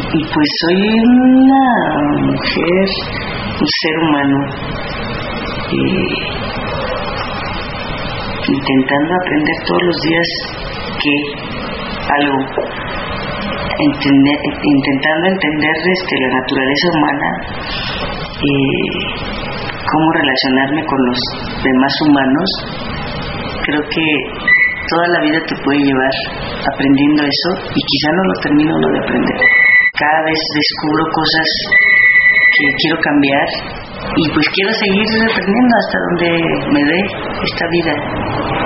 Y pues soy una mujer, un ser humano, intentando aprender todos los días algo, intentando entender la naturaleza humana, cómo relacionarme con los demás humanos. Creo que toda la vida te puede llevar aprendiendo eso y quizá no lo termino de aprender. Cada vez descubro cosas que quiero cambiar y pues quiero seguir aprendiendo hasta donde me dé esta vida.